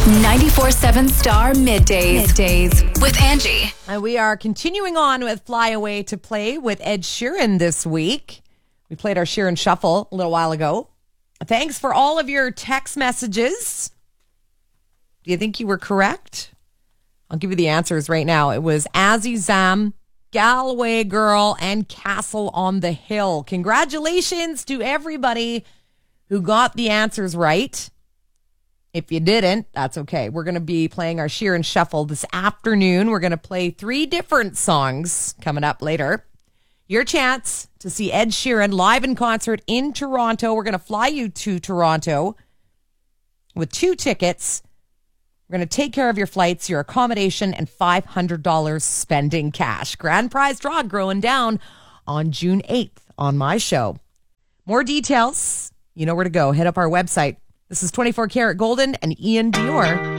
94.7 Star Middays with Angie. And we are continuing on with Fly Away to Play with Ed Sheeran this week. We played our Sheeran Shuffle a little while ago. Thanks for all of your text messages. Do you think you were correct? I'll give you the answers right now. It was Azizam, Galway Girl, and Castle on the Hill. Congratulations to everybody who got the answers right. If you didn't, that's okay. We're going to be playing our Sheeran Shuffle this afternoon. We're going to play 3 different songs coming up later. Your chance to see Ed Sheeran live in concert in Toronto. We're going to fly you to Toronto with 2 tickets. We're going to take care of your flights, your accommodation, and $500 spending cash. Grand prize draw going down on June 8th on my show. More details, you know where to go. Hit up our website. This is 24 Karat Golden and Ian Dior.